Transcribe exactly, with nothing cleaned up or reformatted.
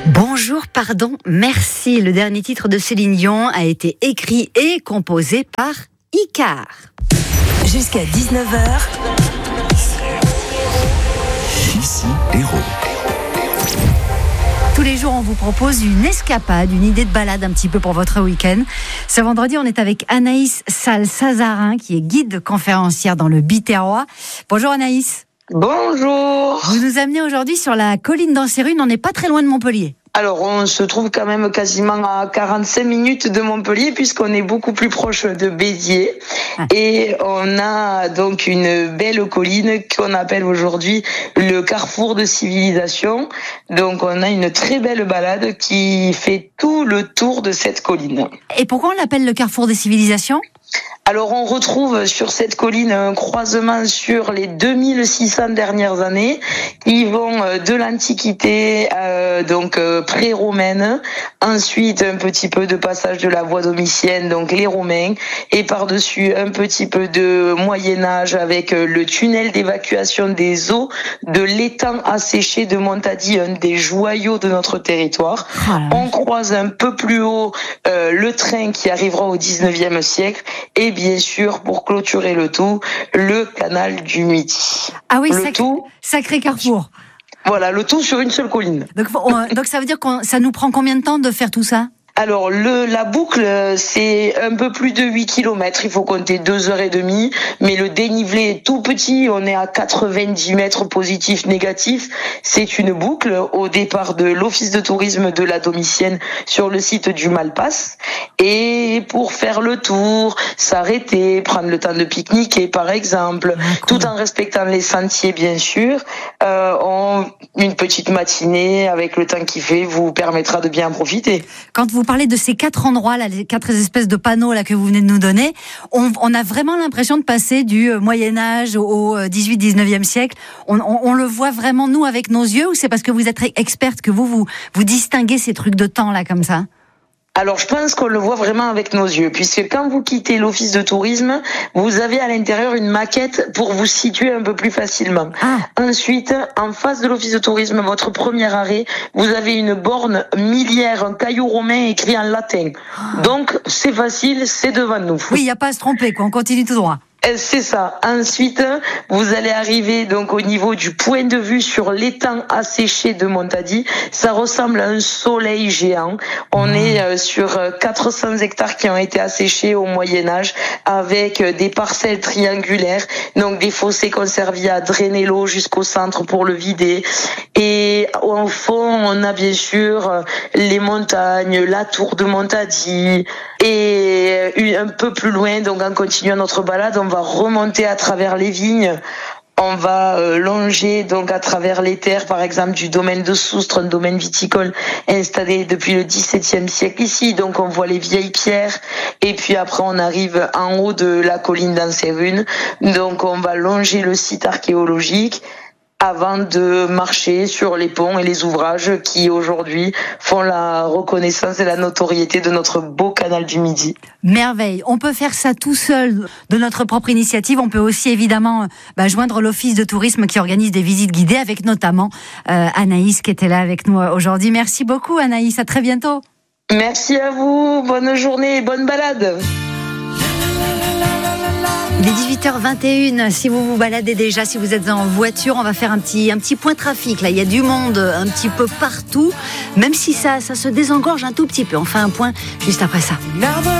Bonjour, pardon, merci. Le dernier titre de Céline Dion a été écrit et composé par Icar. Jusqu'à dix-neuf heures. Ici, Héros. Tous les jours, on vous propose une escapade, une idée de balade un petit peu pour votre week-end. Ce vendredi, on est avec Anaïs Salles-Sazarin, qui est guide conférencière dans le Biterrois. Bonjour Anaïs. Bonjour. Vous nous amenez aujourd'hui sur la colline d'Ancérunes, on n'est pas très loin de Montpellier. Alors, on se trouve quand même quasiment à quarante-cinq minutes de Montpellier, puisqu'on est beaucoup plus proche de Béziers. Ah. Et on a donc une belle colline qu'on appelle aujourd'hui le carrefour de civilisation. Donc, on a une très belle balade qui fait tout le tour de cette colline. Et pourquoi on l'appelle le carrefour des civilisations ? Alors, on retrouve sur cette colline un croisement sur les deux mille six cents dernières années qui vont de l'Antiquité, euh, donc euh, pré-romaine, ensuite un petit peu de passage de la voie domitienne, donc les Romains, et par-dessus un petit peu de Moyen-Âge avec le tunnel d'évacuation des eaux de l'étang asséché de Montady, un des joyaux de notre territoire. Ah. On croise un peu plus haut euh, le train qui arrivera au dix-neuvième siècle, et bien sûr, pour clôturer le tout, le canal du Midi. Ah oui, le sac- tout, sacré carrefour. Voilà, le tout sur une seule colline. Donc, on, donc ça veut dire que ça nous prend combien de temps de faire tout ça ? Alors, le, la boucle, c'est un peu plus de huit kilomètres. Il faut compter deux heures et demie. Mais le dénivelé est tout petit. On est à quatre-vingt-dix mètres positifs, négatifs. C'est une boucle au départ de l'office de tourisme de la Domitienne sur le site du Malpasse. Et pour faire le tour, s'arrêter, prendre le temps de pique-niquer, par exemple, tout en respectant les sentiers, bien sûr, euh, on, une petite matinée avec le temps qu'il fait vous permettra de bien en profiter. Quand vous parlez de ces quatre endroits, là, les quatre espèces de panneaux là que vous venez de nous donner, on, on a vraiment l'impression de passer du Moyen-Âge au dix-huit dix-neuvième siècle. On, on, on le voit vraiment, nous, avec nos yeux, ou c'est parce que vous êtes experte que vous, vous, vous distinguez ces trucs de temps là comme ça ? Alors, je pense qu'on le voit vraiment avec nos yeux, puisque quand vous quittez l'office de tourisme, vous avez à l'intérieur une maquette pour vous situer un peu plus facilement. Ah. Ensuite, en face de l'office de tourisme, votre premier arrêt, vous avez une borne miliaire, un caillou romain écrit en latin. Ah. Donc, c'est facile, c'est devant nous. Oui, il n'y a pas à se tromper, quoi. On continue tout droit. C'est ça. Ensuite, vous allez arriver donc au niveau du point de vue sur l'étang asséché de Montady. Ça ressemble à un soleil géant. On est sur quatre cents hectares qui ont été asséchés au Moyen-Âge avec des parcelles triangulaires, donc des fossés qui ont servi à drainer l'eau jusqu'au centre pour le vider. Et au fond, on a bien sûr les montagnes, la tour de Montady. Et un peu plus loin, donc en continuant notre balade, on va remonter à travers les vignes. On va euh, longer donc à travers les terres, par exemple du domaine de Soustre, un domaine viticole installé depuis le dix-septième siècle ici. Donc on voit les vieilles pierres et puis après on arrive en haut de la colline d'Ancérunes. Donc on va longer le site archéologique avant de marcher sur les ponts et les ouvrages qui aujourd'hui font la reconnaissance et la notoriété de notre beau canal du Midi. Merveille. On peut faire ça tout seul de notre propre initiative. On peut aussi évidemment bah, joindre l'office de tourisme qui organise des visites guidées avec notamment euh, Anaïs qui était là avec nous aujourd'hui. Merci beaucoup Anaïs, à très bientôt. Merci à vous, bonne journée et bonne balade. Il est dix-huit heures vingt et une, si vous vous baladez déjà, si vous êtes en voiture, on va faire un petit, un petit point trafic. Là, il y a du monde un petit peu partout, même si ça, ça se désengorge un tout petit peu. On fait un point juste après ça.